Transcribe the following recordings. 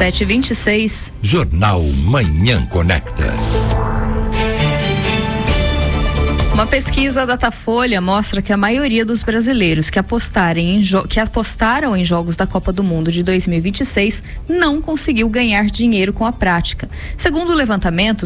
7h26. Jornal Manhã Conecta. Uma pesquisa da Datafolha mostra que a maioria dos brasileiros que apostaram em jogos da Copa do Mundo de 2026 não conseguiu ganhar dinheiro com a prática. Segundo o levantamento,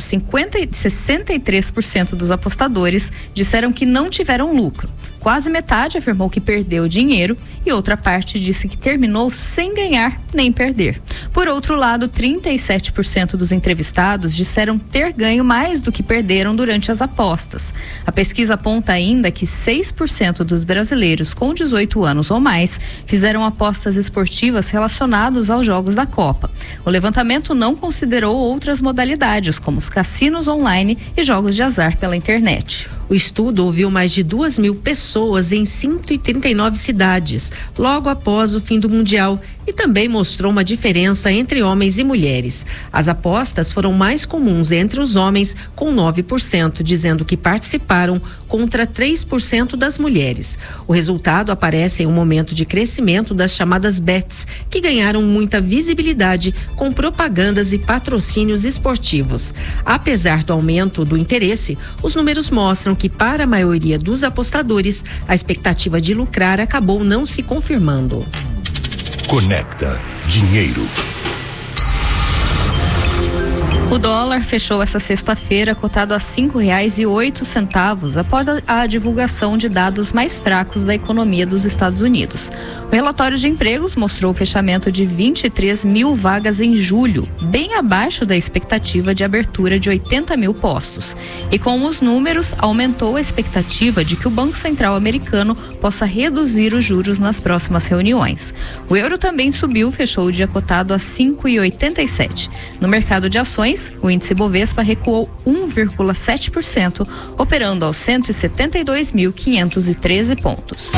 63% dos apostadores disseram que não tiveram lucro. Quase metade afirmou que perdeu dinheiro e outra parte disse que terminou sem ganhar nem perder. Por outro lado, 37% dos entrevistados disseram ter ganho mais do que perderam durante as apostas. A pesquisa aponta ainda que 6% dos brasileiros com 18 anos ou mais fizeram apostas esportivas relacionadas aos jogos da Copa. O levantamento não considerou outras modalidades, como os cassinos online e jogos de azar pela internet. O estudo ouviu mais de 2.000 pessoas em 139 cidades, logo após o fim do Mundial, e também mostrou uma diferença entre homens e mulheres. As apostas foram mais comuns entre os homens, com 9%, dizendo que participaram, contra 3% das mulheres. O resultado aparece em um momento de crescimento das chamadas bets, que ganharam muita visibilidade com propagandas e patrocínios esportivos. Apesar do aumento do interesse, os números mostram que para a maioria dos apostadores, a expectativa de lucrar acabou não se confirmando. Conecta Dinheiro. O dólar fechou essa sexta-feira cotado a R$5,08 após a divulgação de dados mais fracos da economia dos Estados Unidos. O relatório de empregos mostrou o fechamento de 23 mil vagas em julho, bem abaixo da expectativa de abertura de 80 mil postos. E com os números, aumentou a expectativa de que o Banco Central americano possa reduzir os juros nas próximas reuniões. O euro também subiu, fechou o dia cotado a 5,87. No mercado de ações, o índice Bovespa recuou 1,7%, operando aos 172.513 pontos.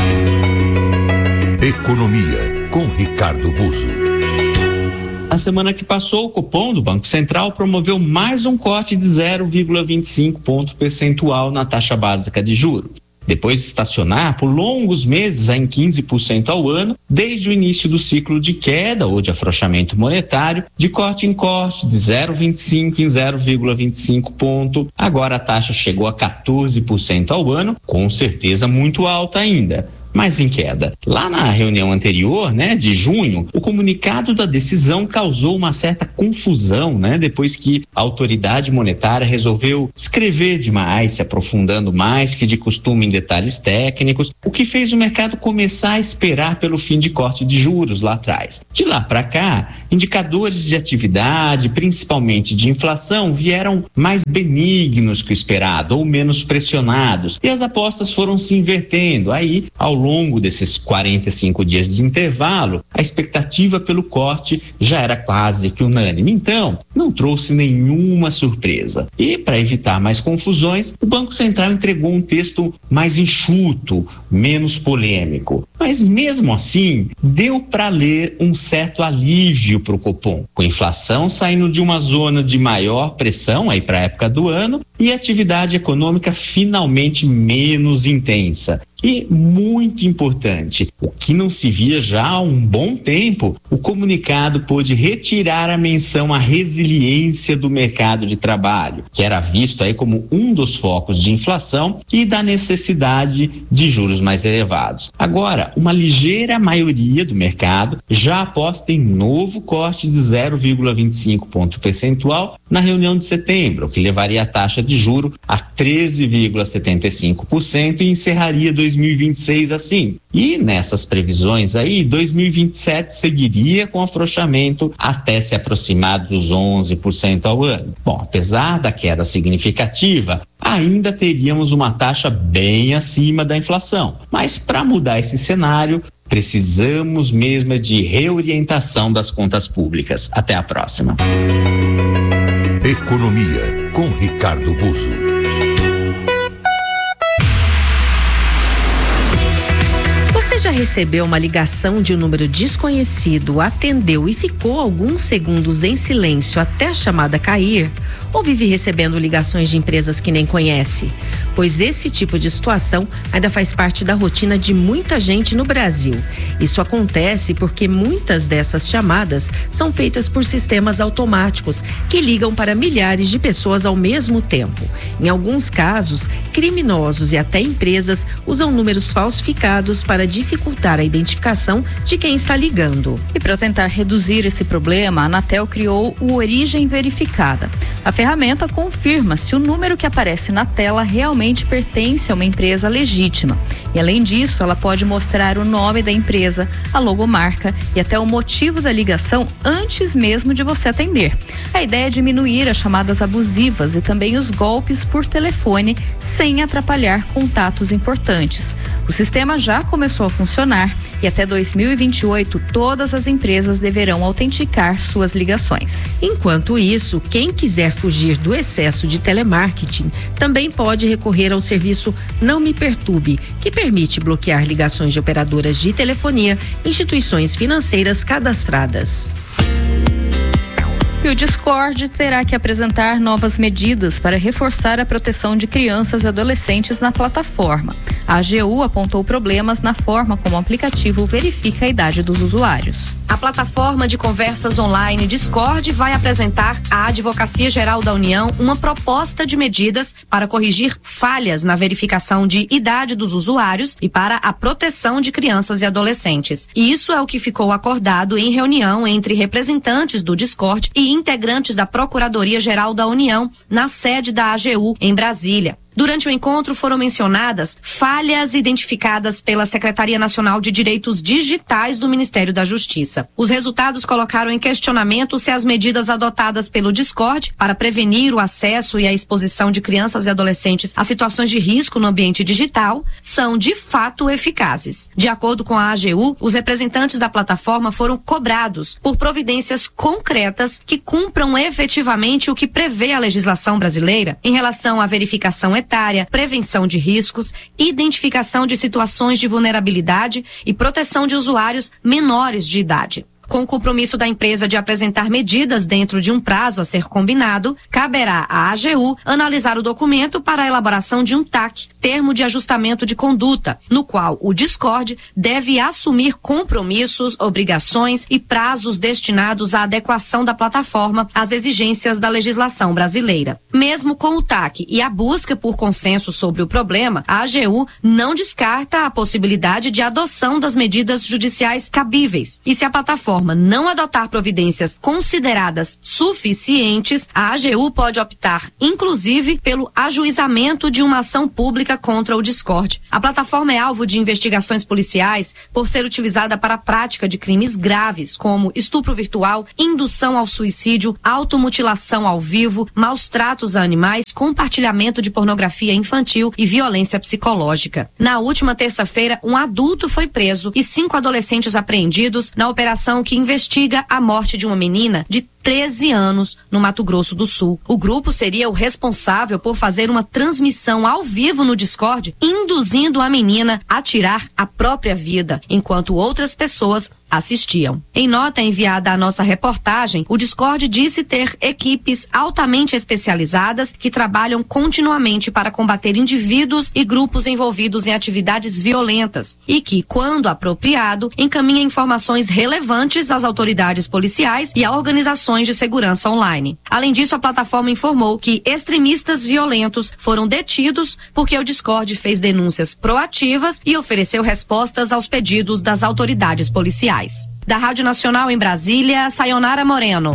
Economia, com Ricardo Busso. Na semana que passou, o Copom do Banco Central promoveu mais um corte de 0,25 ponto percentual na taxa básica de juros, depois de estacionar por longos meses em 15% ao ano, desde o início do ciclo de queda ou de afrouxamento monetário, de corte em corte, de 0,25 em 0,25 ponto. Agora a taxa chegou a 14% ao ano, com certeza muito alta ainda, mas em queda. Lá na reunião anterior, de junho, o comunicado da decisão causou uma certa confusão, depois que a autoridade monetária resolveu escrever demais, se aprofundando mais que de costume em detalhes técnicos, o que fez o mercado começar a esperar pelo fim de corte de juros lá atrás. De lá para cá, indicadores de atividade, principalmente de inflação, vieram mais benignos que o esperado ou menos pressionados, e as apostas foram se invertendo. Aí, ao longo desses 45 dias de intervalo, a expectativa pelo corte já era quase que unânime. Então, não trouxe nenhuma surpresa. E, para evitar mais confusões, o Banco Central entregou um texto mais enxuto, menos polêmico. Mas, mesmo assim, deu para ler um certo alívio para o Copom, com a inflação saindo de uma zona de maior pressão aí para a época do ano e a atividade econômica finalmente menos intensa. E, muito importante, o que não se via já há um bom tempo, o comunicado pôde retirar a menção à resiliência do mercado de trabalho, que era visto aí como um dos focos de inflação e da necessidade de juros mais elevados. Agora, uma ligeira maioria do mercado já aposta em novo corte de 0,25 ponto percentual na reunião de setembro, o que levaria a taxa de juro a 13,75% e encerraria 2026 assim. E nessas previsões aí, 2027 seguiria com afrouxamento até se aproximar dos 11% ao ano. Bom, apesar da queda significativa, ainda teríamos uma taxa bem acima da inflação. Mas para mudar esse cenário, precisamos mesmo de reorientação das contas públicas. Até a próxima. Economia, com Ricardo Busso. Você já recebeu uma ligação de um número desconhecido, atendeu e ficou alguns segundos em silêncio até a chamada cair? Ou vive recebendo ligações de empresas que nem conhece? pois esse tipo de situação ainda faz parte da rotina de muita gente no Brasil. Isso acontece porque muitas dessas chamadas são feitas por sistemas automáticos que ligam para milhares de pessoas ao mesmo tempo. Em alguns casos, criminosos e até empresas usam números falsificados para dificultar a identificação de quem está ligando. E para tentar reduzir esse problema, a Anatel criou o Origem Verificada. A ferramenta confirma se o número que aparece na tela realmente pertence a uma empresa legítima. E além disso, ela pode mostrar o nome da empresa, a logomarca e até o motivo da ligação antes mesmo de você atender. A ideia é diminuir as chamadas abusivas e também os golpes por telefone sem atrapalhar contatos importantes. O sistema já começou a funcionar e até 2028 todas as empresas deverão autenticar suas ligações. Enquanto isso, quem quiser fugir do excesso de telemarketing também pode recorrer ao serviço Não Me Perturbe, que permite bloquear ligações de operadoras de telefonia, instituições financeiras cadastradas. E o Discord terá que apresentar novas medidas para reforçar a proteção de crianças e adolescentes na plataforma. A AGU apontou problemas na forma como o aplicativo verifica a idade dos usuários. A plataforma de conversas online Discord vai apresentar à Advocacia Geral da União uma proposta de medidas para corrigir falhas na verificação de idade dos usuários e para a proteção de crianças e adolescentes. E isso é o que ficou acordado em reunião entre representantes do Discord e integrantes da Procuradoria-Geral da União na sede da AGU em Brasília. Durante o encontro foram mencionadas falhas identificadas pela Secretaria Nacional de Direitos Digitais do Ministério da Justiça. Os resultados colocaram em questionamento se as medidas adotadas pelo Discord para prevenir o acesso e a exposição de crianças e adolescentes a situações de risco no ambiente digital são de fato eficazes. De acordo com a AGU, os representantes da plataforma foram cobrados por providências concretas que cumpram efetivamente o que prevê a legislação brasileira em relação à verificação etária, prevenção de riscos, identificação de situações de vulnerabilidade e proteção de usuários menores de idade. Com o compromisso da empresa de apresentar medidas dentro de um prazo a ser combinado, caberá à AGU analisar o documento para a elaboração de um TAC, termo de ajustamento de conduta, no qual o Discord deve assumir compromissos, obrigações e prazos destinados à adequação da plataforma às exigências da legislação brasileira. Mesmo com o TAC e a busca por consenso sobre o problema, a AGU não descarta a possibilidade de adoção das medidas judiciais cabíveis. E se a plataforma não adotar providências consideradas suficientes, a AGU pode optar, inclusive, pelo ajuizamento de uma ação pública contra o Discord. A plataforma é alvo de investigações policiais por ser utilizada para a prática de crimes graves, como estupro virtual, indução ao suicídio, automutilação ao vivo, maus tratos a animais, compartilhamento de pornografia infantil e violência psicológica. Na última terça-feira, um adulto foi preso e 5 adolescentes apreendidos na operação que investiga a morte de uma menina de 13 anos no Mato Grosso do Sul. O grupo seria o responsável por fazer uma transmissão ao vivo no Discord, induzindo a menina a tirar a própria vida, enquanto outras pessoas assistiam. Em nota enviada à nossa reportagem, o Discord disse ter equipes altamente especializadas que trabalham continuamente para combater indivíduos e grupos envolvidos em atividades violentas e que, quando apropriado, encaminha informações relevantes às autoridades policiais e a organizações de segurança online. Além disso, a plataforma informou que extremistas violentos foram detidos porque o Discord fez denúncias proativas e ofereceu respostas aos pedidos das autoridades policiais. Da Rádio Nacional em Brasília, Sayonara Moreno.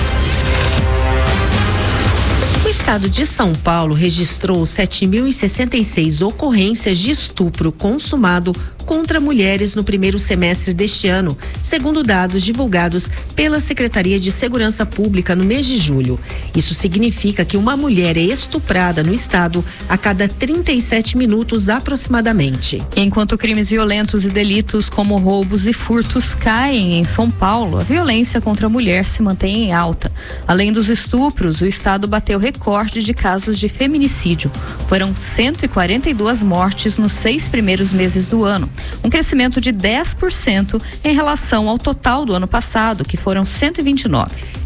O estado de São Paulo registrou 7.066 ocorrências de estupro consumado contra mulheres no primeiro semestre deste ano, segundo dados divulgados pela Secretaria de Segurança Pública no mês de julho. Isso significa que uma mulher é estuprada no estado a cada 37 minutos aproximadamente. Enquanto crimes violentos e delitos como roubos e furtos caem em São Paulo, a violência contra a mulher se mantém em alta. Além dos estupros, o estado bateu recorde de casos de feminicídio. Foram 142 mortes nos 6 primeiros meses do ano, um crescimento de 10% em relação ao total do ano passado, que foram 129.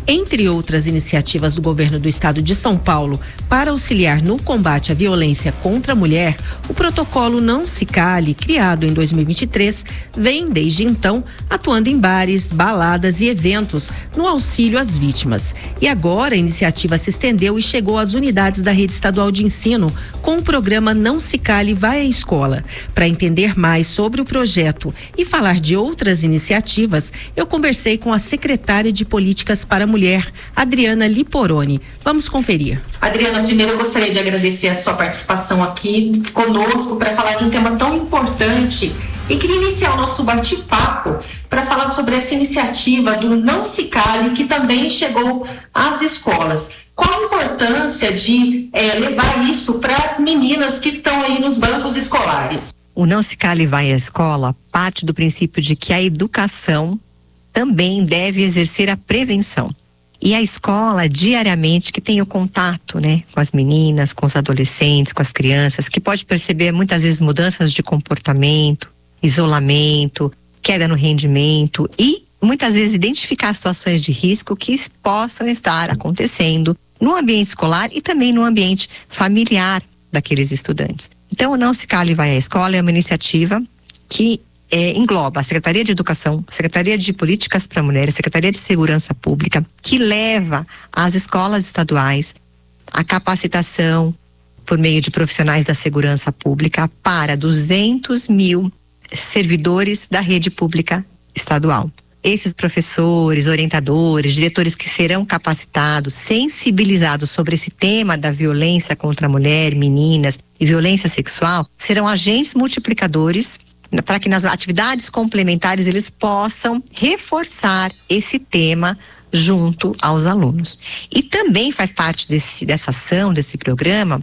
Entre outras iniciativas do governo do estado de São Paulo para auxiliar no combate à violência contra a mulher, o protocolo Não Se Cale, criado em 2023, vem desde então atuando em bares, baladas e eventos no auxílio às vítimas. E agora a iniciativa se estendeu e chegou às unidades da rede estadual de ensino com o programa Não Se Cale Vai à Escola. Para entender mais sobre o projeto e falar de outras iniciativas, eu conversei com a secretária de Políticas para a Mulher, Adriana Liporoni. Vamos conferir. Adriana, primeiro eu gostaria de agradecer a sua participação aqui conosco para falar de um tema tão importante e queria iniciar o nosso bate-papo para falar sobre essa iniciativa do Não Se Cale, que também chegou às escolas. Qual a importância de levar isso para as meninas que estão aí nos bancos escolares? O Não Se Cale Vai à Escola parte do princípio de que a educação também deve exercer a prevenção. E a escola, diariamente, que tem o contato, né, com as meninas, com os adolescentes, com as crianças, que pode perceber muitas vezes mudanças de comportamento, isolamento, queda no rendimento e muitas vezes identificar situações de risco que possam estar acontecendo no ambiente escolar e também no ambiente familiar daqueles estudantes. Então, o Não Se Cale Vai à Escola é uma iniciativa que engloba a Secretaria de Educação, a Secretaria de Políticas para a Mulher, a Secretaria de Segurança Pública, que leva às escolas estaduais a capacitação por meio de profissionais da segurança pública para 200 mil servidores da rede pública estadual. Esses professores, orientadores, diretores que serão capacitados, sensibilizados sobre esse tema da violência contra a mulher, meninas e violência sexual, serão agentes multiplicadores para que nas atividades complementares eles possam reforçar esse tema junto aos alunos. E também faz parte dessa ação, desse programa,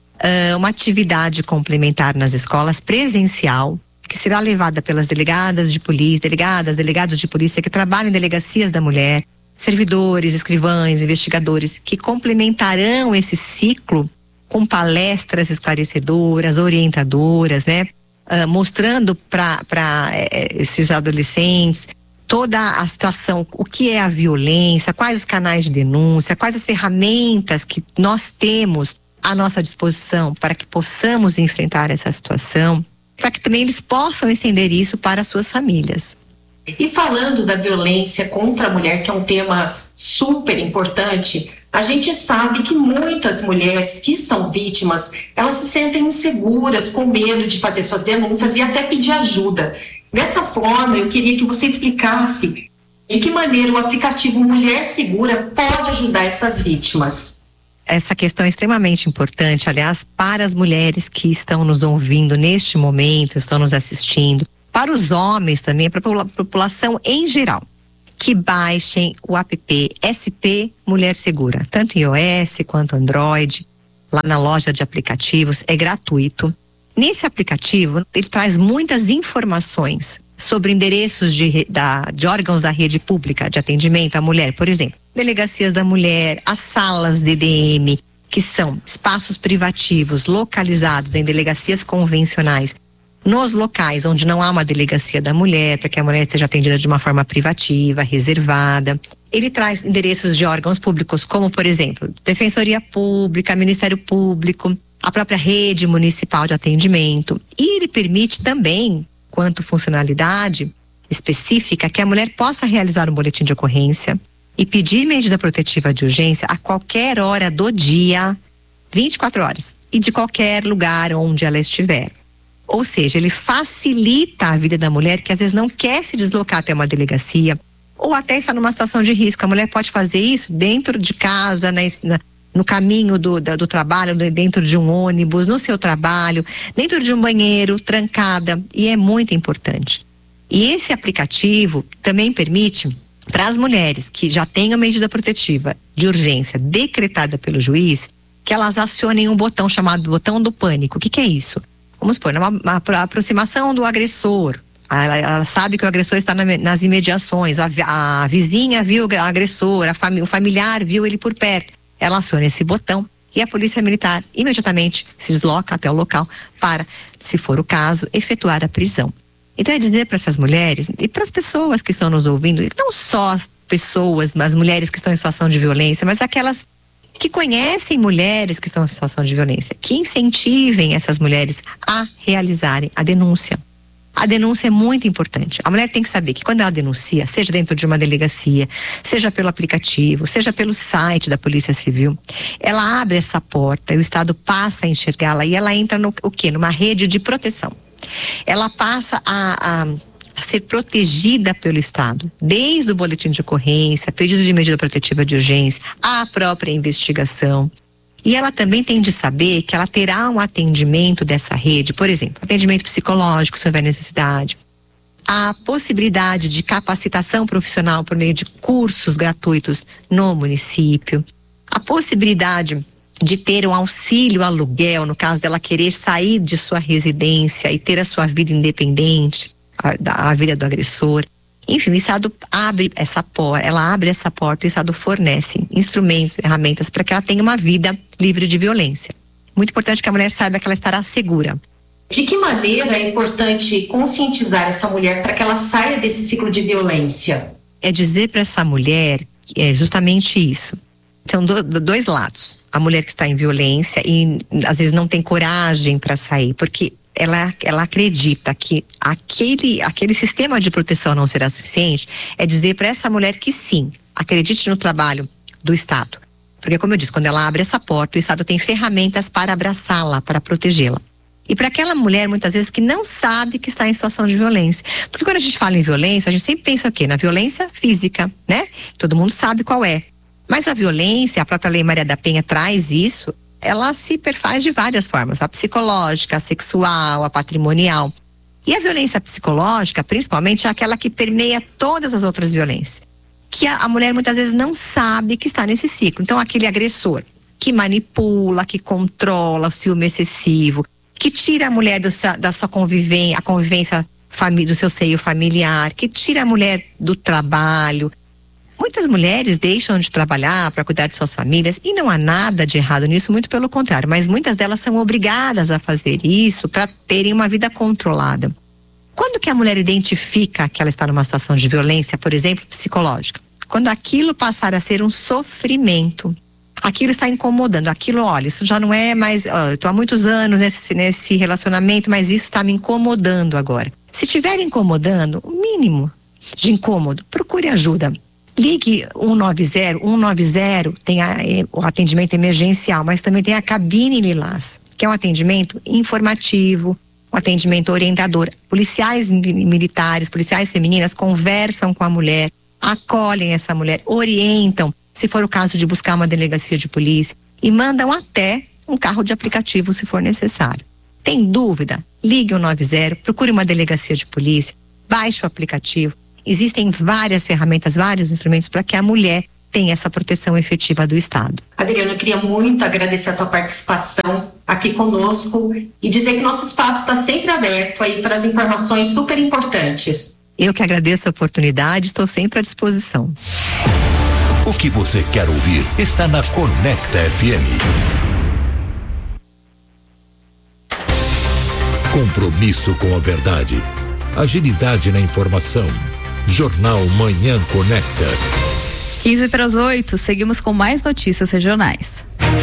uma atividade complementar nas escolas presencial, que será levada pelas delegadas de polícia, delegados de polícia que trabalham em delegacias da mulher, servidores, escrivães, investigadores, que complementarão esse ciclo com palestras esclarecedoras, orientadoras, né? Mostrando para esses adolescentes toda a situação, o que é a violência, quais os canais de denúncia, quais as ferramentas que nós temos à nossa disposição para que possamos enfrentar essa situação, para que também eles possam estender isso para as suas famílias. E falando da violência contra a mulher, que é um tema super importante, a gente sabe que muitas mulheres que são vítimas, elas se sentem inseguras, com medo de fazer suas denúncias e até pedir ajuda. Dessa forma, eu queria que você explicasse de que maneira o aplicativo Mulher Segura pode ajudar essas vítimas. Essa questão é extremamente importante, aliás, para as mulheres que estão nos ouvindo neste momento, estão nos assistindo, para os homens também, para a população em geral, que baixem o app SP Mulher Segura, tanto em iOS quanto Android, lá na loja de aplicativos, é gratuito. Nesse aplicativo, ele traz muitas informações sobre endereços de órgãos da rede pública de atendimento à mulher, por exemplo, delegacias da mulher, as salas DDM, que são espaços privativos localizados em delegacias convencionais, nos locais onde não há uma delegacia da mulher, para que a mulher seja atendida de uma forma privativa, reservada. Ele traz endereços de órgãos públicos, como, por exemplo, Defensoria Pública, Ministério Público, a própria rede municipal de atendimento. E ele permite também, quanto funcionalidade específica, que a mulher possa realizar um boletim de ocorrência e pedir medida protetiva de urgência a qualquer hora do dia, 24 horas, e de qualquer lugar onde ela estiver. Ou seja, ele facilita a vida da mulher que às vezes não quer se deslocar até uma delegacia ou até está numa situação de risco. A mulher pode fazer isso dentro de casa, no caminho do trabalho, dentro de um ônibus, no seu trabalho, dentro de um banheiro, trancada, e é muito importante. E esse aplicativo também permite para as mulheres que já tenham medida protetiva de urgência decretada pelo juiz, que elas acionem um botão chamado botão do pânico. O que é isso? Vamos supor, uma aproximação do agressor. Ela sabe que o agressor está nas imediações, a vizinha viu o agressor, o familiar viu ele por perto. Ela aciona esse botão e a polícia militar imediatamente se desloca até o local para, se for o caso, efetuar a prisão. Então é dizer para essas mulheres e para as pessoas que estão nos ouvindo, e não só pessoas, as mulheres que estão em situação de violência, mas aquelas que conhecem mulheres que estão em situação de violência, que incentivem essas mulheres a realizarem a denúncia. A denúncia é muito importante. A mulher tem que saber que quando ela denuncia, seja dentro de uma delegacia, seja pelo aplicativo, seja pelo site da Polícia Civil, ela abre essa porta e o Estado passa a enxergá-la e ela entra numa rede de proteção. Ela passa a ser protegida pelo Estado, desde o boletim de ocorrência, pedido de medida protetiva de urgência, a própria investigação. E ela também tem de saber que ela terá um atendimento dessa rede, por exemplo, atendimento psicológico, se houver necessidade, a possibilidade de capacitação profissional por meio de cursos gratuitos no município, a possibilidade de ter um auxílio aluguel, no caso dela querer sair de sua residência e ter a sua vida independente, a vida do agressor. Enfim, o Estado abre essa porta, ela abre essa porta e o Estado fornece instrumentos, ferramentas para que ela tenha uma vida livre de violência. Muito importante que a mulher saiba que ela estará segura. De que maneira é importante conscientizar essa mulher para que ela saia desse ciclo de violência? É dizer para essa mulher justamente isso. São dois lados. A mulher que está em violência e às vezes não tem coragem para sair, porque ela acredita que aquele sistema de proteção não será suficiente. É dizer para essa mulher que sim, acredite no trabalho do Estado. Porque, como eu disse, quando ela abre essa porta, o Estado tem ferramentas para abraçá-la, para protegê-la. E para aquela mulher, muitas vezes, que não sabe que está em situação de violência. Porque quando a gente fala em violência, a gente sempre pensa o quê? Na violência física, né? Todo mundo sabe qual é. Mas a violência, a própria Lei Maria da Penha traz isso, ela se perfaz de várias formas, a psicológica, a sexual, a patrimonial. E a violência psicológica, principalmente, é aquela que permeia todas as outras violências. Que a mulher muitas vezes não sabe que está nesse ciclo. Então, aquele agressor que manipula, que controla o ciúme excessivo, que tira a mulher da sua convivência, a convivência do seu seio familiar, que tira a mulher do trabalho. Muitas mulheres deixam de trabalhar para cuidar de suas famílias e não há nada de errado nisso, muito pelo contrário, mas muitas delas são obrigadas a fazer isso para terem uma vida controlada. Quando que a mulher identifica que ela está numa situação de violência, por exemplo, psicológica? Quando aquilo passar a ser um sofrimento, aquilo está incomodando, aquilo, olha, isso já não é mais, eu estou há muitos anos nesse relacionamento, mas isso está me incomodando agora. Se estiver incomodando, o mínimo de incômodo, procure ajuda. Ligue 190 tem o atendimento emergencial, mas também tem a cabine Lilás, que é um atendimento informativo, um atendimento orientador. Policiais militares, policiais femininas conversam com a mulher, acolhem essa mulher, orientam, se for o caso de buscar uma delegacia de polícia, e mandam até um carro de aplicativo se for necessário. Tem dúvida? Ligue 190, procure uma delegacia de polícia, baixe o aplicativo. Existem várias ferramentas, vários instrumentos para que a mulher tenha essa proteção efetiva do Estado. Adriana, eu queria muito agradecer a sua participação aqui conosco e dizer que nosso espaço está sempre aberto aí para as informações super importantes. Eu que agradeço a oportunidade, estou sempre à disposição. O que você quer ouvir está na Conecta FM. Compromisso com a verdade. Agilidade na informação. Jornal Manhã Conecta. 7:15, seguimos com mais notícias regionais.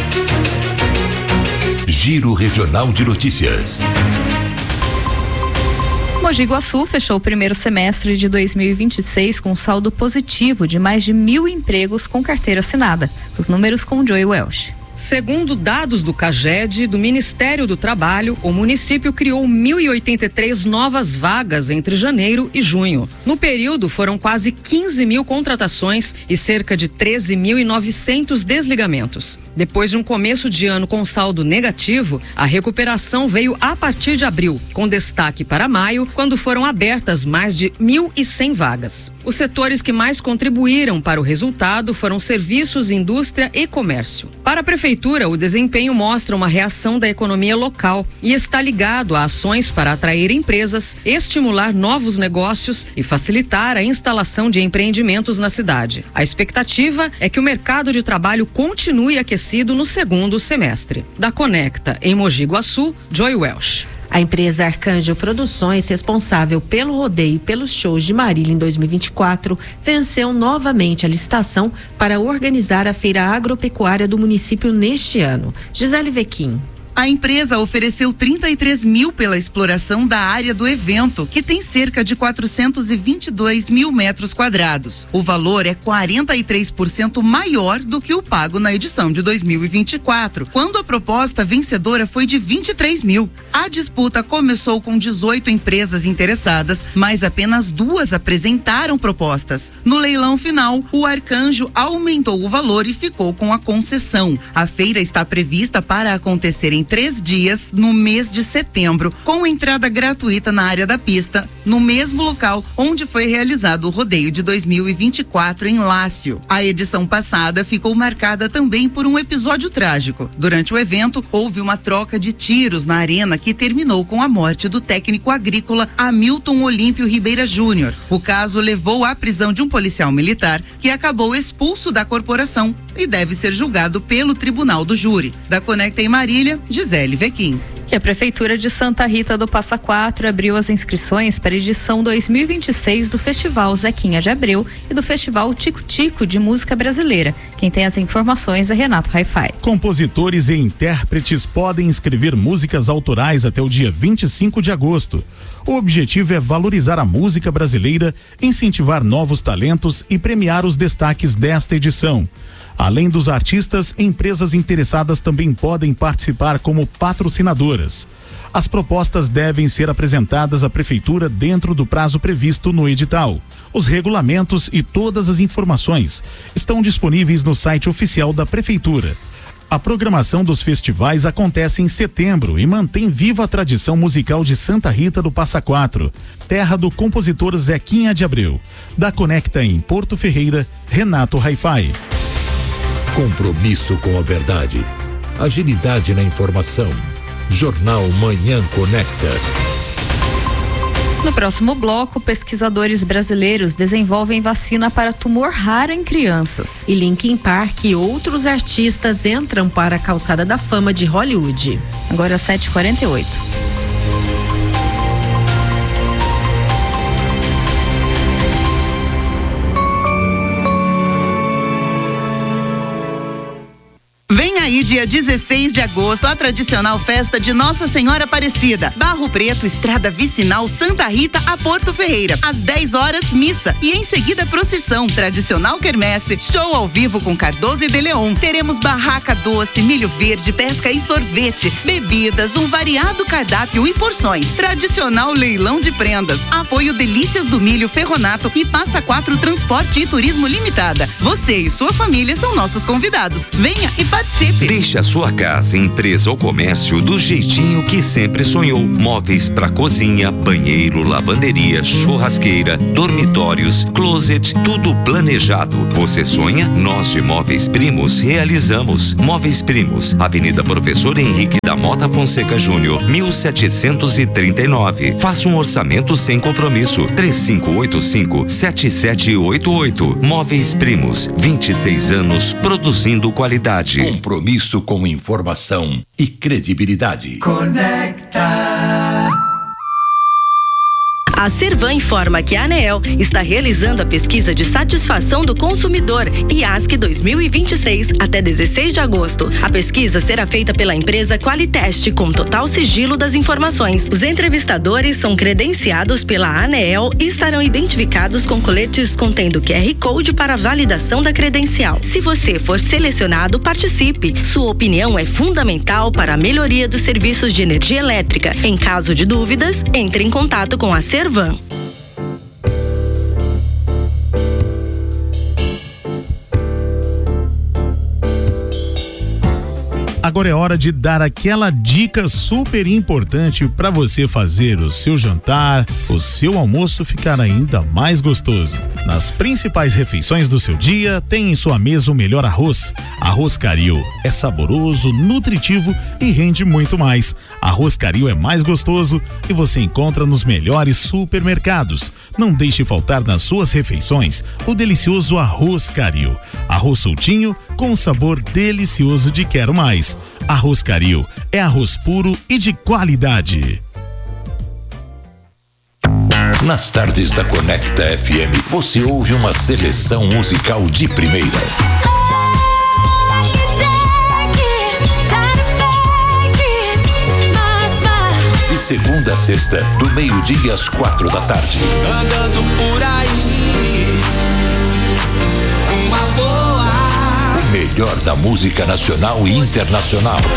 Giro Regional de Notícias. Mogi Guaçu fechou o primeiro semestre de 2026 com saldo positivo de mais de 1.000 empregos com carteira assinada. Os números com Joy Welsh. Segundo dados do CAGED, do Ministério do Trabalho, o município criou 1.083 novas vagas entre janeiro e junho. No período, foram quase 15.000 contratações e cerca de 13.900 desligamentos. Depois de um começo de ano com saldo negativo, a recuperação veio a partir de abril, com destaque para maio, quando foram abertas mais de 1.100 vagas. Os setores que mais contribuíram para o resultado foram serviços, indústria e comércio. Para a Prefeitura, o desempenho mostra uma reação da economia local e está ligado a ações para atrair empresas, estimular novos negócios e facilitar a instalação de empreendimentos na cidade. A expectativa é que o mercado de trabalho continue aquecido no segundo semestre. Da Conecta, em Mogi Guaçu, Joy Welsh. A empresa Arcanjo Produções, responsável pelo rodeio e pelos shows de Marília em 2024, venceu novamente a licitação para organizar a feira agropecuária do município neste ano. Gisele Vequim. A empresa ofereceu 33 mil pela exploração da área do evento, que tem cerca de 422 mil metros quadrados. O valor é 43% maior do que o pago na edição de 2024, quando a proposta vencedora foi de 23 mil. A disputa começou com 18 empresas interessadas, mas apenas 2 apresentaram propostas. No leilão final, o Arcanjo aumentou o valor e ficou com a concessão. A feira está prevista para acontecer em 3 dias no mês de setembro, com entrada gratuita na área da pista, no mesmo local onde foi realizado o rodeio de 2024 em Lácio. A edição passada ficou marcada também por um episódio trágico. Durante o evento, houve uma troca de tiros na arena que terminou com a morte do técnico agrícola Hamilton Olímpio Ribeira Júnior. O caso levou à prisão de um policial militar que acabou expulso da corporação e deve ser julgado pelo Tribunal do Júri. Da Conecta em Marília, Gisele Vequim. Que a Prefeitura de Santa Rita do Passa Quatro abriu as inscrições para a edição 2026 do Festival Zequinha de Abreu e do Festival Tico Tico de Música Brasileira. Quem tem as informações é Renato Hi-Fi. Compositores e intérpretes podem inscrever músicas autorais até o dia 25 de agosto. O objetivo é valorizar a música brasileira, incentivar novos talentos e premiar os destaques desta edição. Além dos artistas, empresas interessadas também podem participar como patrocinadoras. As propostas devem ser apresentadas à Prefeitura dentro do prazo previsto no edital. Os regulamentos e todas as informações estão disponíveis no site oficial da Prefeitura. A programação dos festivais acontece em setembro e mantém viva a tradição musical de Santa Rita do Passa Quatro, terra do compositor Zequinha de Abreu. Da Conecta em Porto Ferreira, Renato Hi-Fi. Compromisso com a verdade. Agilidade na informação. Jornal Manhã Conecta. No próximo bloco, pesquisadores brasileiros desenvolvem vacina para tumor raro em crianças. E Linkin Park e outros artistas entram para a calçada da fama de Hollywood. Agora 7h48. Vem aí, dia 16 de agosto, a tradicional festa de Nossa Senhora Aparecida. Barro Preto, Estrada Vicinal, Santa Rita a Porto Ferreira. Às 10 horas, missa. E em seguida, procissão, tradicional quermesse. Show ao vivo com Cardoso e de Leon. Teremos barraca doce, milho verde, pesca e sorvete. Bebidas, um variado cardápio e porções. Tradicional leilão de prendas. Apoio Delícias do Milho Ferronato e Passa Quatro Transporte e Turismo Limitada. Você e sua família são nossos convidados. Venha e participe. Deixe a sua casa, empresa ou comércio do jeitinho que sempre sonhou. Móveis para cozinha, banheiro, lavanderia, churrasqueira, dormitórios, closet, tudo planejado. Você sonha? Nós de Móveis Primos realizamos. Móveis Primos, Avenida Professor Henrique da Mota Fonseca Júnior, 1739. Faça um orçamento sem compromisso. 3585-7788. Móveis Primos, 26 anos produzindo qualidade. Compromisso com informação e credibilidade. Conecta. A Servan informa que a ANEEL está realizando a pesquisa de satisfação do consumidor IASC 2026 até 16 de agosto. A pesquisa será feita pela empresa Qualitest com total sigilo das informações. Os entrevistadores são credenciados pela ANEEL e estarão identificados com coletes contendo QR Code para validação da credencial. Se você for selecionado, participe. Sua opinião é fundamental para a melhoria dos serviços de energia elétrica. Em caso de dúvidas, entre em contato com a Servan. Agora é hora de dar aquela dica super importante para você fazer o seu jantar, o seu almoço ficar ainda mais gostoso. Nas principais refeições do seu dia, tem em sua mesa o melhor arroz. Arroz Caril é saboroso, nutritivo e rende muito mais. Arroz Caril é mais gostoso e você encontra nos melhores supermercados. Não deixe faltar nas suas refeições o delicioso Arroz Caril. Arroz soltinho com um sabor delicioso de quero mais. Arroz Caril é arroz puro e de qualidade. Nas tardes da Conecta FM, você ouve uma seleção musical de primeira. De segunda a sexta, do meio-dia às 4 da tarde. Andando por aí, uma boa. O melhor da música nacional e internacional.